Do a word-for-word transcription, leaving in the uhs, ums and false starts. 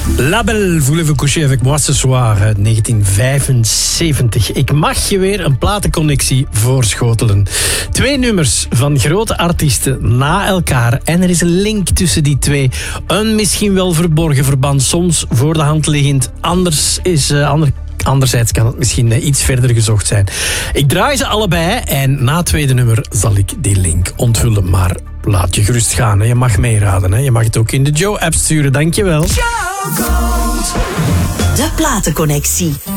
La Belle, voulez-vous coucher avec moi ce soir uit negentien vijfenzeventig. Ik mag je weer een platenconnectie voorschotelen. Twee nummers van grote artiesten na elkaar. En er is een link tussen die twee. Een misschien wel verborgen verband, soms voor de hand liggend. Anders is... Uh, ander Anderzijds kan het misschien uh, iets verder gezocht zijn. Ik draai ze allebei en na het tweede nummer zal ik die link onthullen. Maar laat je gerust gaan. Hè. Je mag meeraden. Hè. Je mag het ook in de Joe-app sturen. Dankjewel. De platenconnectie.